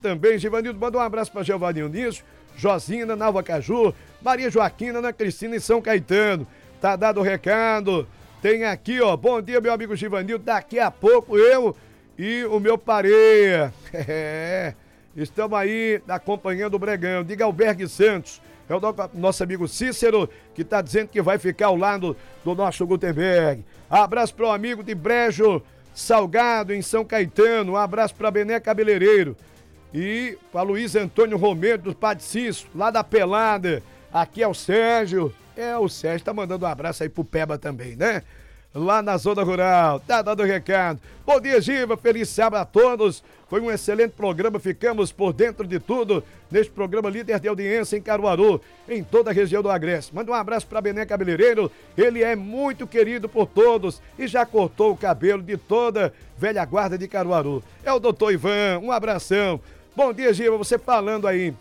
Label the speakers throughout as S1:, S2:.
S1: também. Givanildo, manda um abraço para Giovanni Nisso, Josina, Nova Caju, Maria Joaquina, Ana Cristina em São Caetano. Tá dado o recado. Tem aqui, ó, bom dia, meu amigo Givanildo, daqui a pouco eu e o meu pareia. Estamos aí acompanhando o Bregão. Diga Albergue Santos, é o nosso amigo Cícero, que tá dizendo que vai ficar ao lado do nosso Gutenberg. Abraço pro amigo de Brejo Salgado, em São Caetano. Um abraço pra Bené Cabeleireiro. E para Luiz Antônio Romero, do Padre Cício, lá da Pelada. Aqui é o Sérgio. O Sérgio tá mandando um abraço aí pro Peba também, né? Lá na zona rural, tá dando recado. Bom dia, Giva, feliz sábado a todos. Foi um excelente programa, ficamos por dentro de tudo neste programa líder de audiência em Caruaru, em toda a região do Agreste. Manda um abraço para Bené Cabeleireiro, ele é muito querido por todos e já cortou o cabelo de toda velha guarda de Caruaru. É o doutor Ivan, um abração. Bom dia, Giva, você falando aí,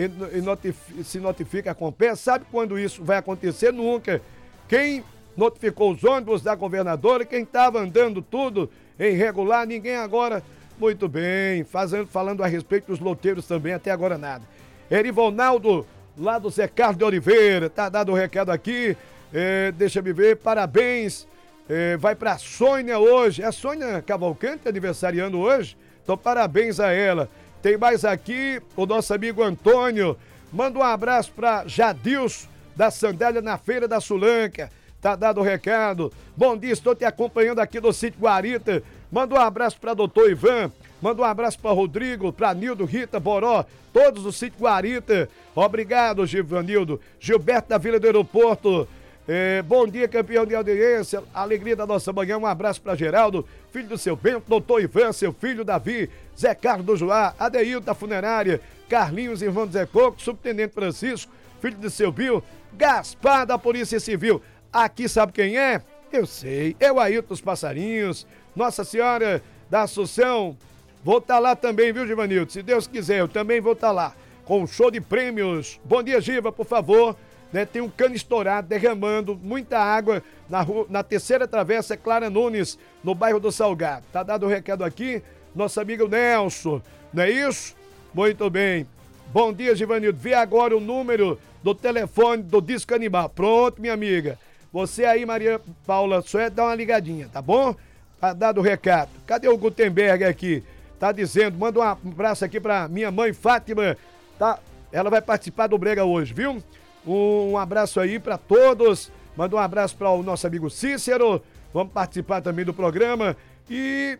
S1: se notifica com pé, sabe quando isso vai acontecer? Nunca. Quem notificou os ônibus da governadora, quem estava andando tudo irregular, ninguém agora. Muito bem, falando a respeito dos loteiros também, até agora nada. Erivolnaldo, lá do Zé Carlos de Oliveira, tá dado o recado aqui, deixa eu ver, parabéns, vai pra Sônia hoje, é a Sônia Cavalcante aniversariando hoje, então parabéns a ela. Tem mais aqui, o nosso amigo Antônio, manda um abraço pra Jadilson, da Sandália na Feira da Sulanca. Tá dado o recado. Bom dia, estou te acompanhando aqui do Sítio Guarita. Manda um abraço para doutor Ivan. Manda um abraço para Rodrigo, para Nildo, Rita, Boró, todos do Sítio Guarita. Obrigado, Givanildo. Gilberto da Vila do Aeroporto. Bom dia, campeão de audiência. Alegria da nossa manhã. Um abraço para Geraldo, filho do seu Bento, doutor Ivan, seu filho Davi, Zé Carlos do Joá, Adeildo da Funerária, Carlinhos, irmão do Zé Coco, subtenente Francisco, filho do seu Bill, Gaspar da Polícia Civil. Aqui sabe quem é? Eu sei, é o Ailton dos Passarinhos, Nossa Senhora da Assunção. Vou estar lá também, viu, Givanildo? Se Deus quiser, eu também vou estar lá, com um show de prêmios. Bom dia, Giva, por favor. Tem um cano estourado, derramando muita água na terceira travessa Clara Nunes, no bairro do Salgado. Tá dado o recado aqui, nosso amigo Nelson, não é isso? Muito bem. Bom dia, Givanildo. Vê agora o número do telefone do Disco Animal. Pronto, minha amiga. Você aí, Maria Paula, só dá uma ligadinha, tá bom? Tá dado o recado. Cadê o Gutenberg aqui? Tá dizendo, manda um abraço aqui pra minha mãe Fátima, tá? Ela vai participar do Brega hoje, viu? Um abraço aí pra todos. Manda um abraço para o nosso amigo Cícero. Vamos participar também do programa. E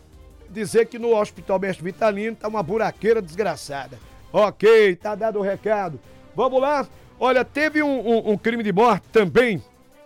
S1: dizer que no Hospital Mestre Vitalino tá uma buraqueira desgraçada. Ok, tá dado o recado. Vamos lá? Olha, teve um crime de morte também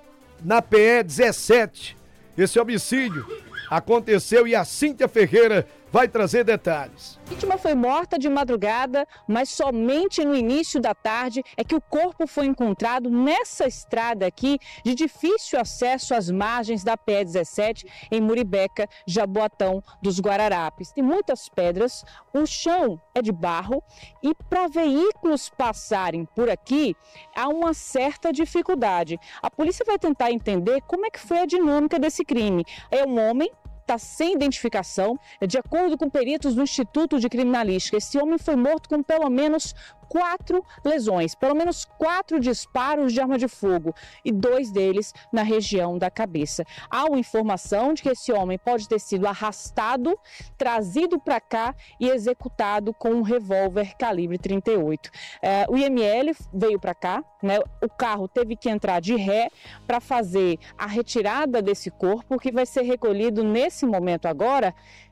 S1: na PE 17. Esse homicídio aconteceu e a Cíntia Ferreira vai trazer detalhes.
S2: A vítima foi morta de madrugada, mas somente no início da tarde é que o corpo foi encontrado nessa estrada aqui de difícil acesso às margens da PE 17 em Muribeca, Jaboatão dos Guararapes. Tem muitas pedras, o chão é de barro e para veículos passarem por aqui há uma certa dificuldade. A polícia vai tentar entender como é que foi a dinâmica desse crime. É um homem, está sem identificação. De acordo com peritos do Instituto de Criminalística, esse homem foi morto com pelo menos 4 lesões, pelo menos 4 disparos de arma de fogo e 2 deles na região da cabeça. Há uma informação de que esse homem pode ter sido arrastado, trazido para cá e executado com um revólver calibre 38. O IML veio para cá, né? O carro teve que entrar de ré para fazer a retirada desse corpo, que vai ser recolhido nesse momento agora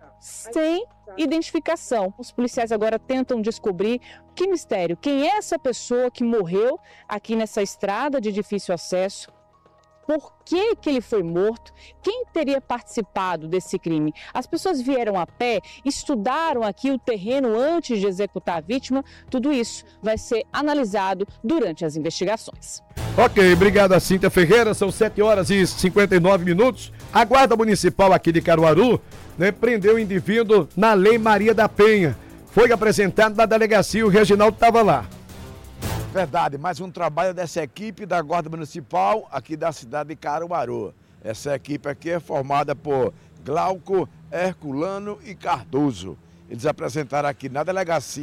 S2: sem identificação. Os policiais agora tentam descobrir que mistério, quem é essa pessoa que morreu aqui nessa estrada de difícil acesso, por que ele foi morto, quem teria participado desse crime. As pessoas vieram a pé, estudaram aqui o terreno antes de executar a vítima, tudo isso vai ser analisado durante as investigações.
S1: Ok, obrigado a Cíntia Ferreira, são 7h59. A Guarda Municipal aqui de Caruaru, prendeu o indivíduo na Lei Maria da Penha. Foi apresentado na delegacia, o Reginaldo estava lá.
S3: Verdade, mais um trabalho dessa equipe da Guarda Municipal aqui da cidade de Caruaru. Essa equipe aqui é formada por Glauco, Herculano e Cardoso. Eles apresentaram aqui na delegacia